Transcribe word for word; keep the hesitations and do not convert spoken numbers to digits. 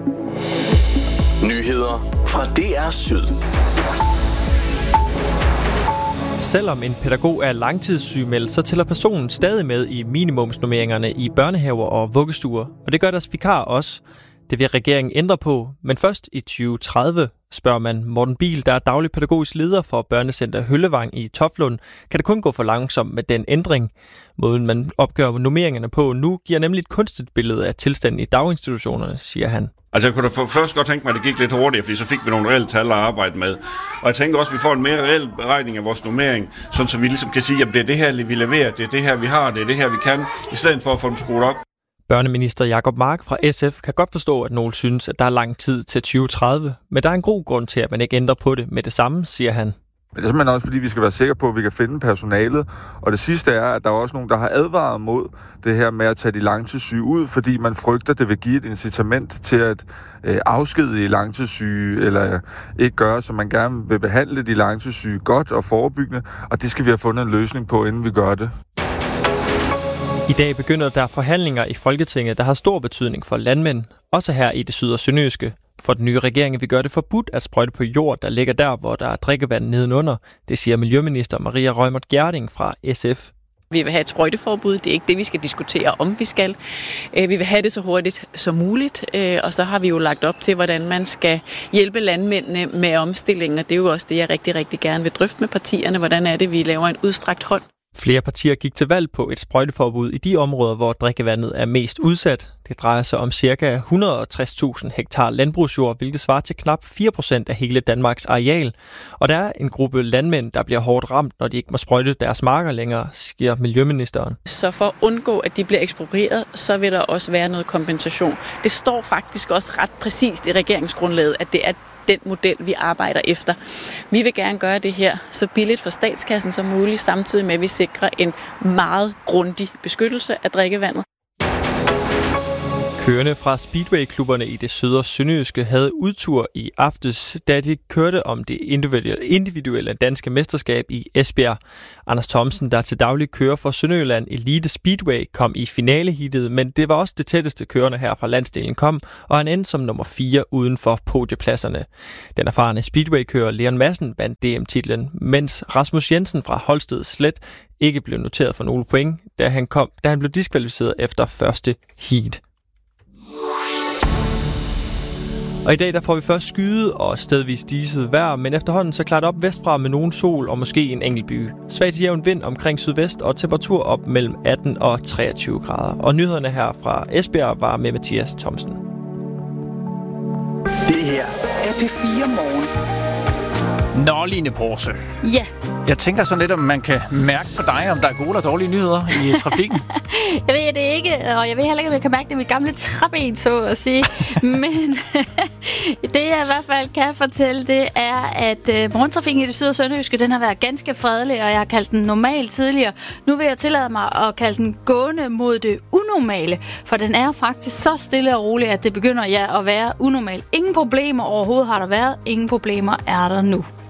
Nyheder fra D R Syd. Selvom en pædagog er langtidssygemeldt, så tæller personen stadig med i minimumsnormeringerne i børnehaver og vuggestuer. Og det gør deres vikar også. Det vil regeringen ændre på, men først i tyve tredive, spørger man Morten Biel, der er daglig pædagogisk leder for Børnecenter Høllevang i Toftlund, kan det kun gå for langsomt med den ændring. Måden man opgør normeringerne på nu giver nemlig et kunstigt billede af tilstanden i daginstitutionerne, siger han. Altså jeg kunne da først godt tænke mig, at det gik lidt hurtigere, fordi så fik vi nogle reelle tal at arbejde med. Og jeg tænker også, at vi får en mere reel beregning af vores normering, sådan så vi ligesom kan sige, at det er det her, vi leverer, det er det her, vi har, det er det her, vi kan, i stedet for at få dem skruet op. Børneminister Jacob Mark fra S F kan godt forstå, at nogen synes, at der er lang tid til tyve tredive, men der er en god grund til, at man ikke ændrer på det med det samme, siger han. Men det er simpelthen også, fordi vi skal være sikre på, at vi kan finde personalet. Og det sidste er, at der er også nogen, der har advaret mod det her med at tage de langtidssyge ud, fordi man frygter, at det vil give et incitament til at øh, afskedige langtidssyge, eller ikke gøre, som man gerne vil behandle de langtidssyge godt og forebyggende. Og det skal vi have fundet en løsning på, inden vi gør det. I dag begynder der forhandlinger i Folketinget, der har stor betydning for landmænd, også her i det syd- og sønderjyske. For den nye regering vil gøre det forbudt at sprøjte på jord, der ligger der, hvor der er drikkevand nedenunder. Det siger Miljøminister Maria Reumert Gjerding fra S F. Vi vil have et sprøjteforbud. Det er ikke det, vi skal diskutere, om vi skal. Vi vil have det så hurtigt som muligt, og så har vi jo lagt op til, hvordan man skal hjælpe landmændene med omstillingen, og det er jo også det, jeg rigtig, rigtig gerne vil drøfte med partierne. Hvordan er det, vi laver en udstrakt hånd? Flere partier gik til valg på et sprøjteforbud i de områder, hvor drikkevandet er mest udsat. Det drejer sig om ca. et hundrede og tres tusind hektar landbrugsjord, hvilket svarer til knap fire procent af hele Danmarks areal. Og der er en gruppe landmænd, der bliver hårdt ramt, når de ikke må sprøjte deres marker længere, siger Miljøministeren. Så for at undgå, at de bliver eksproprieret, så vil der også være noget kompensation. Det står faktisk også ret præcist i regeringsgrundlaget, at det er den model, vi arbejder efter. Vi vil gerne gøre det her så billigt for statskassen som muligt, samtidig med, at vi sikrer en meget grundig beskyttelse af drikkevandet. Kørende fra speedway-klubberne i det syd- og sønderjyske havde udtur i aftes, da de kørte om det individuelle danske mesterskab i Esbjerg. Anders Thomsen, der til daglig kører for Sønderjylland Elite Speedway, kom i finaleheatet, men det var også det tætteste kørende her fra landsdelen kom, og han endte som nummer fire uden for podiepladserne. Den erfarne speedway-kører Leon Madsen vandt D M-titlen, mens Rasmus Jensen fra Holsted Slet ikke blev noteret for nogle point, da han, kom, da han blev diskvalificeret efter første heat. Og i dag der får vi først skyde og stedvis diset vejr, men efterhånden så klarer det op vestfra med nogen sol og måske en enkelt by. Svagt jævn vind omkring sydvest og temperatur op mellem atten og treogtyve grader. Og nyhederne her fra Esbjerg var med Mathias Thomsen. Det her er P fire Morgen. Nå, Line Porse. Ja. Jeg tænker sådan lidt, om man kan mærke på dig, om der er gode eller dårlige nyheder i trafikken. Jeg ved det ikke, og jeg ved heller ikke, om jeg kan mærke det i mit gamle træben, så at sige. Men det, jeg i hvert fald kan fortælle, det er, at øh, morgentrafikken i det syd- og sønderjyske, den har været ganske fredelig, og jeg har kaldt den normal tidligere. Nu vil jeg tillade mig at kalde den gående mod det unormale, for den er faktisk så stille og rolig, at det begynder ja, at være unormalt. Ingen problemer overhovedet har der været, ingen problemer er der nu.